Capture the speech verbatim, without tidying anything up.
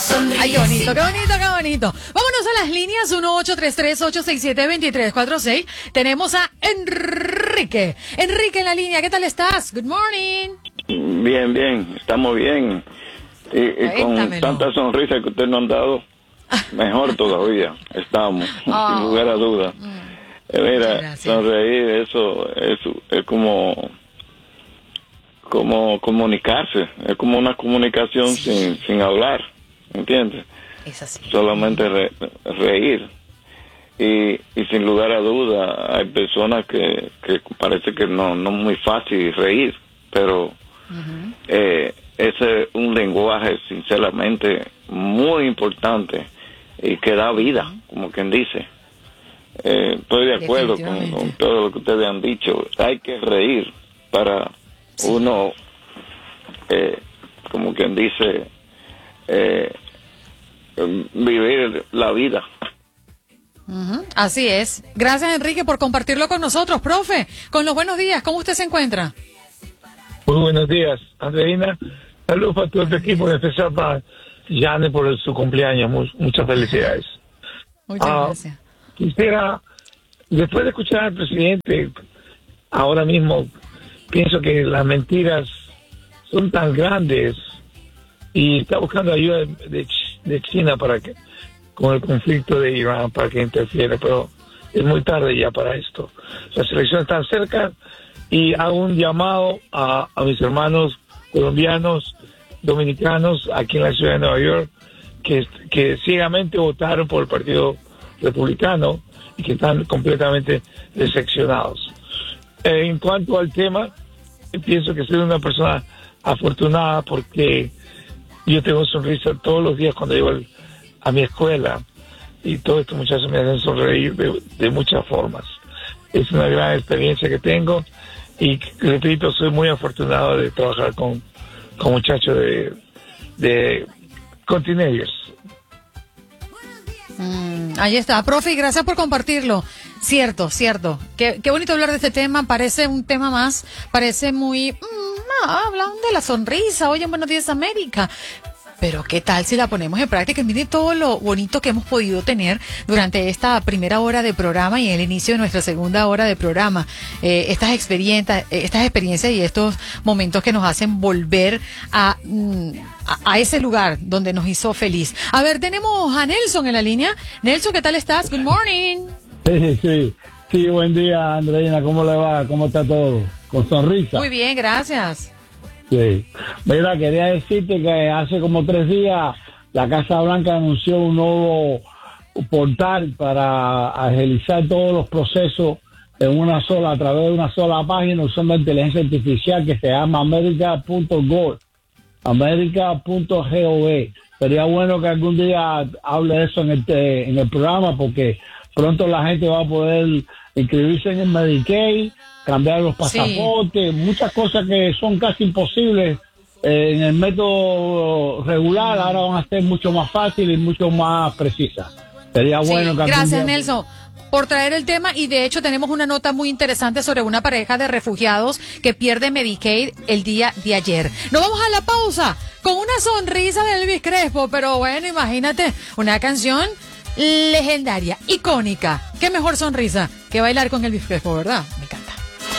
Ay, qué bonito, qué bonito, qué bonito. Vámonos a las líneas uno ocho tres tres, ocho seis siete, dos tres cuatro seis. Tenemos a Enrique. Enrique en la línea, ¿qué tal estás? Good morning. Bien, bien, estamos bien. Y, y con tanta sonrisa que usted nos han dado, mejor todavía estamos, oh. sin lugar a dudas. Mm. Eh, mira, sonreír, eso, eso es como... como comunicarse, es como una comunicación sí. sin sin hablar, ¿entiendes? Es así. Solamente re, reír. Y, y sin lugar a duda, hay personas que, que parece que no, no es muy fácil reír, pero uh-huh. eh, ese es un lenguaje, sinceramente, muy importante y que da vida, como quien dice. Eh, estoy de acuerdo con, con todo lo que ustedes han dicho. Hay que reír para... Sí. Uno, eh, como quien dice, eh, vivir la vida. Uh-huh. Así es. Gracias, Enrique, por compartirlo con nosotros. Profe, con los buenos días, ¿cómo usted se encuentra? Muy buenos días, Andreina. Saludos para todo el equipo, en especial para Jane por su cumpleaños. Muchas felicidades. Muchas uh, gracias. Quisiera, después de escuchar al presidente, ahora mismo... pienso que las mentiras son tan grandes y está buscando ayuda de, de China para que con el conflicto de Irán para que interfiera, pero es muy tarde ya para esto. Las elecciones están cerca y hago un llamado a, a mis hermanos colombianos, dominicanos aquí en la ciudad de Nueva York que, que ciegamente votaron por el Partido Republicano y que están completamente decepcionados. En cuanto al tema, pienso que soy una persona afortunada porque yo tengo sonrisa todos los días cuando llego a mi escuela y todos estos muchachos me hacen sonreír de, de muchas formas. Es una gran experiencia que tengo y, repito, soy muy afortunado de trabajar con, con muchachos de, de con teenagers. Mm, ahí está, profe, y gracias por compartirlo. Cierto, cierto. Qué, qué bonito hablar de este tema. Parece un tema más, parece muy... Mmm, ah, hablan de la sonrisa. Oye, Buenos Días América. Pero qué tal si la ponemos en práctica. Miren todo lo bonito que hemos podido tener durante esta primera hora de programa y el inicio de nuestra segunda hora de programa. Eh, estas experiencias, estas experiencias y estos momentos que nos hacen volver a, a, a ese lugar donde nos hizo feliz. A ver, tenemos a Nelson en la línea. Nelson, ¿qué tal estás? Good morning. Sí, sí, sí, buen día, Andreina, ¿cómo le va? ¿Cómo está todo? ¿Con sonrisa? Muy bien, gracias. Sí, mira, quería decirte que hace como tres días la Casa Blanca anunció un nuevo portal para agilizar todos los procesos en una sola, a través de una sola página usando inteligencia artificial que se llama america punto gov, america punto gov. Sería bueno que algún día hable de eso en el, en el programa porque pronto la gente va a poder inscribirse en el Medicaid, cambiar los pasaportes, sí. Muchas cosas que son casi imposibles eh, en el método regular, ahora van a ser mucho más fáciles y mucho más precisas. Sería sí, bueno que... Gracias, día... Nelson, por traer el tema, y de hecho tenemos una nota muy interesante sobre una pareja de refugiados que pierde Medicaid el día de ayer. Nos vamos a la pausa con una sonrisa de Elvis Crespo, pero bueno, imagínate, una canción legendaria, icónica. Qué mejor sonrisa que bailar con Elvis Crespo, ¿verdad? Me encanta.